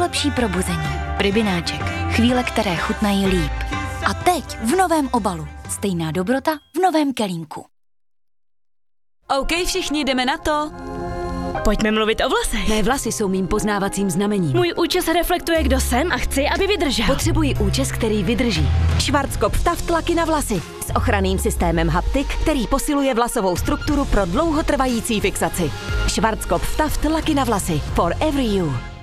nejlepší probuzení. Rybináček. Chvíle, které chutnají líp. A teď v novém obalu. Stejná dobrota v novém kelímku. OK, všichni jdeme na to. Pojďme mluvit o vlasech. Mé vlasy jsou mým poznávacím znamením. Můj účes reflektuje, kdo jsem a chci, aby vydržel. Potřebuji účes, který vydrží. Schwarzkopf Taft laky na vlasy s ochranným systémem haptik, který posiluje vlasovou strukturu pro dlouhotrvající fixaci. Schwarzkopf Taft laky na vlasy. For every you.